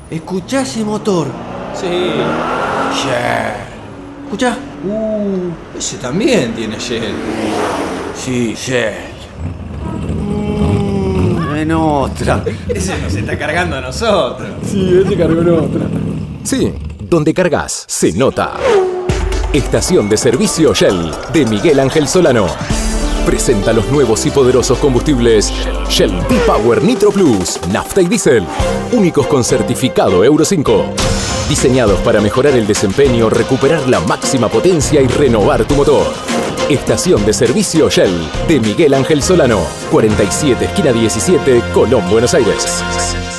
Escuchá ese motor. Sí. Shell. Escuchá. Ese también tiene Shell. Sí, Shell. En otra. Ese nos está cargando a nosotros. Sí, ese cargó en otra. Sí, donde cargas se nota. Estación de servicio Shell de Miguel Ángel Solano. Presenta los nuevos y poderosos combustibles Shell V-Power Nitro Plus, nafta y diésel, únicos con certificado Euro 5. Diseñados para mejorar el desempeño, recuperar la máxima potencia y renovar tu motor. Estación de servicio Shell de Miguel Ángel Solano, 47 esquina 17, Colón, Buenos Aires.